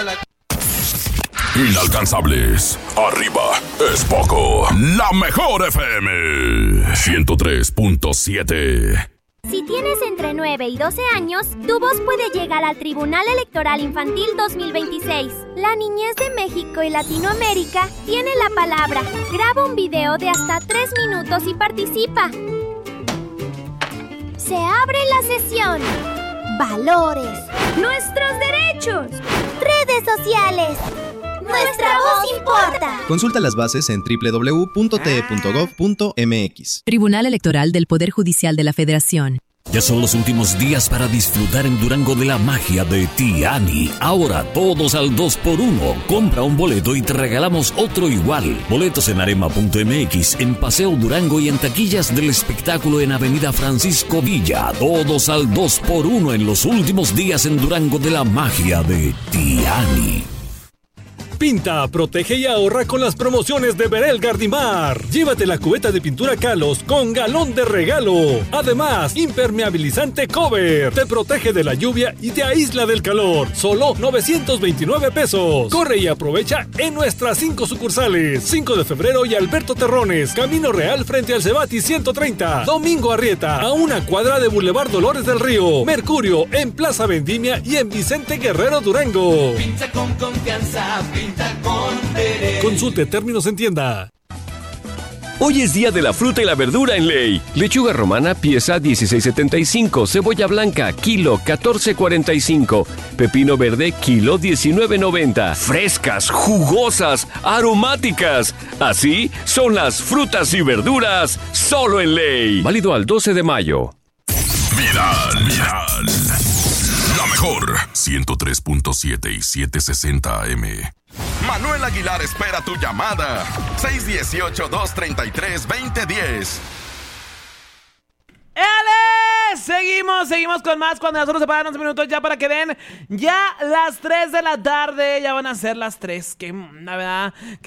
Inalcanzables. Arriba es poco. La mejor FM 103.7. Si tienes entre 9 y 12 años, tu voz puede llegar al Tribunal Electoral Infantil 2026. La niñez de México y Latinoamérica tiene la palabra. Graba un video de hasta 3 minutos y participa. Se abre la sesión. Valores. Nuestros derechos. Redes sociales. Nuestra voz importa. Consulta las bases en www.te.gov.mx. Tribunal Electoral del Poder Judicial de la Federación. Ya son los últimos días para disfrutar en Durango de la magia de Tiani. Ahora todos al 2x1. Compra un boleto y te regalamos otro igual. Boletos en arema.mx, en Paseo Durango y en taquillas del espectáculo en Avenida Francisco Villa. Todos al 2x1 en los últimos días en Durango de la magia de Tiani. Pinta, protege y ahorra con las promociones de Verel Gardimar. Llévate la cubeta de pintura Kalos con galón de regalo. Además, impermeabilizante Cover. Te protege de la lluvia y te aísla del calor. Solo 929 pesos. Corre y aprovecha en nuestras 5 sucursales. 5 de febrero y Alberto Terrones. Camino Real frente al Cebati 130. Domingo Arrieta, a una cuadra de Boulevard Dolores del Río. Mercurio, en Plaza Vendimia y en Vicente Guerrero Durango. Pinta con confianza, pinta con derecho. Consulte términos en tienda. Hoy es día de la fruta y la verdura en Ley. Lechuga romana, pieza 16.75. Cebolla blanca, kilo 14.45. Pepino verde, kilo 19.90. Frescas, jugosas, aromáticas. Así son las frutas y verduras solo en Ley. Válido al 12 de mayo. Viral. La mejor 103.7 y 760 AM. Manuel Aguilar espera tu llamada. 618-233-2010. ¡Éale! Seguimos con más cuando nosotros separan unos minutos ya para que den ya las 3 de la tarde. Ya van a ser las 3. Que la verdad...